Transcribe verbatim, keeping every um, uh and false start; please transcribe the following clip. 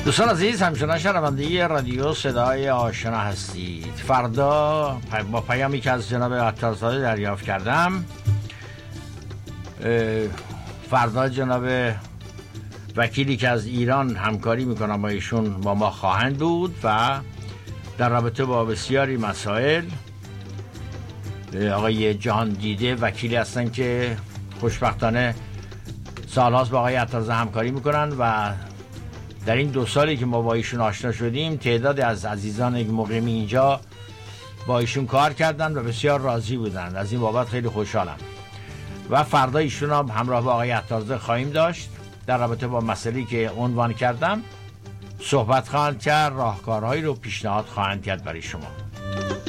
دوستان عزیز، همچنان شنونده رادیو صدای آشنا هستید. فردا با پیامی که از جناب عطارزاده دریافت کردم، فردا جناب وکیلی که از ایران همکاری میکنم با ایشون با ما خواهند بود و در رابطه با بسیاری مسائل. آقای جهان دیده وکیلی هستن که خوشبختانه سالهاست با آقای عطارزاده همکاری میکنن و در این دو سالی که ما با ایشون آشنا شدیم تعداد از عزیزان مقیمی اینجا با ایشون کار کردن و بسیار راضی بودن. از این بابت خیلی خوشحالم. و فردا ایشون هم همراه با آقای عطارزاده خواهیم داشت در رابطه با مسئله‌ای که عنوان کردم صحبت خواهند کرد، راهکارهایی رو پیشنهاد خواهند کرد برای شما.